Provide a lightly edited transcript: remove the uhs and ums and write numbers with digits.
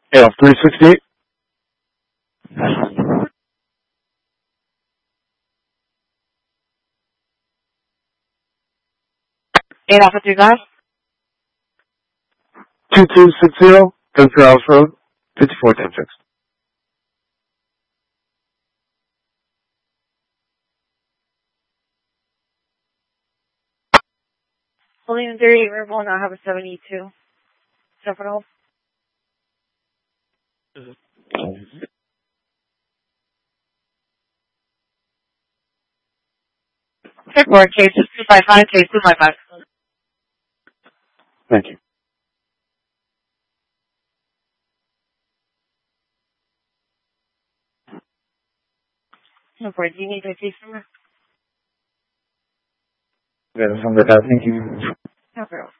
AL 368. Alpha 39. 2260, Gonzales Road, 5410 William 38 Riverbourne, now have a 72. Separate hold. Checkboard case is 255, case 255. Thank you. No problem. Do you need a case number? Thank you. No problem.